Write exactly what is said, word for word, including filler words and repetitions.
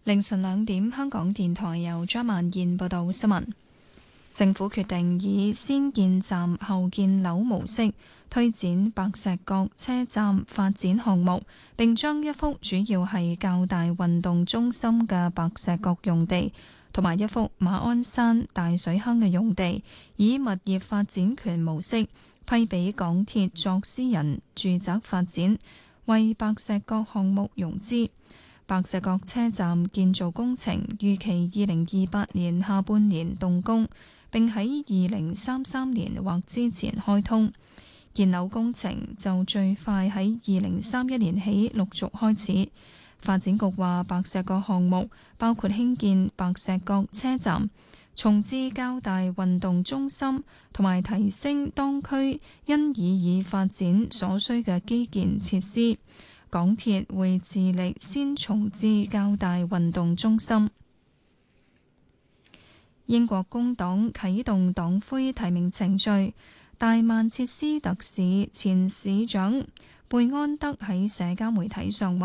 凌晨兩點，香港電台由張曼燕報道新聞。政府決定以先建站後建樓模式推展白石角車站發展項目，並將一幅主要係較大運動中心嘅白石角用地，同埋一幅馬鞍山大水坑嘅用地，以物業發展權模式批俾港鐵作私人住宅發展，為白石角項目融資。白石角車站建造工程預期二零二八年下半年動工，並喺二零三三年或之前開通。建樓工程就最快喺二零三一年起陸續開始。發展局話，白石角項目包括興建白石角車站、重置較大運動中心，同埋提升當區因以爾發展所需嘅基建設施。港鐵會致力先重置較大運動中心。英國工黨啟動黨魁提名程序，大曼徹斯特市前市長貝安德喺社交媒體上話